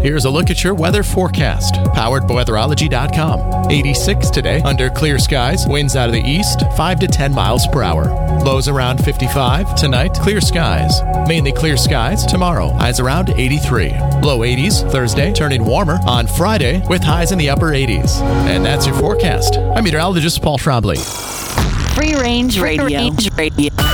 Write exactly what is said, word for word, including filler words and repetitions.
Here's a look at your weather forecast, powered by weatherology dot com. eighty-six today, under clear skies, winds out of the east, five to ten miles per hour. Lows around fifty-five. Tonight, clear skies. Mainly clear skies. Tomorrow, highs around eighty-three. Low eighties. Thursday, turning warmer on Friday with highs in the upper eighties. And that's your forecast. I'm meteorologist Paul Trombley. Free Range Radio. Free Range Radio.